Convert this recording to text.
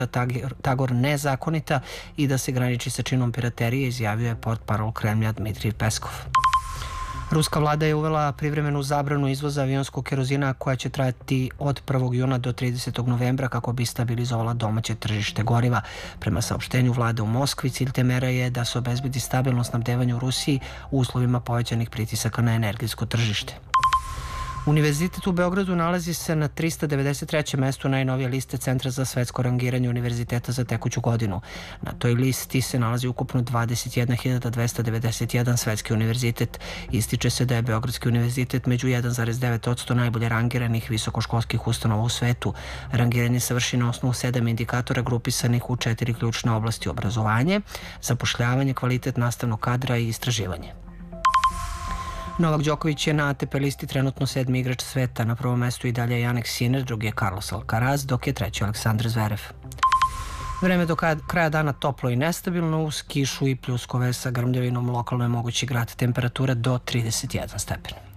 Tagor nezakonita i da se graniči sa činom piraterije, izjavio je portparol Kremlja Dmitrij Peskov. Ruska vlada je uvela privremenu zabranu izvoza avionskog kerozina koja će trajati od 1. juna do 30. novembra kako bi stabilizovala domaće tržište goriva. Prema saopštenju vlade u Moskvi, cilj te mere je da se obezbedi stabilno snabdevanje u Rusiji u uslovima povećanih pritisaka na energetsko tržište. Univerzitet u Beogradu nalazi se na 393. mestu najnovije liste Centra za svetsko rangiranje univerziteta za tekuću godinu. Na toj listi se nalazi ukupno 21.291 svetski univerzitet. Ističe se da je Beogradski univerzitet među 1,9% najbolje rangiranih visokoškolskih ustanova u svetu. Rangiranje se vrši na osnovu 7 indikatora grupisanih u 4 ključne oblasti: obrazovanje, zapošljavanje, kvalitet nastavnog kadra i istraživanje. Novak Đoković je na ATP listi trenutno 7. igrač sveta. Na prvom mestu i dalje je Jannik Sinner, drugi je Carlos Alcaraz, dok je treći Aleksandar Zverev. Vreme do kraja dana toplo i nestabilno, uz kišu i pljuskove sa grmljavinom. Lokalno je mogući grad, temperatura do 31 stepen.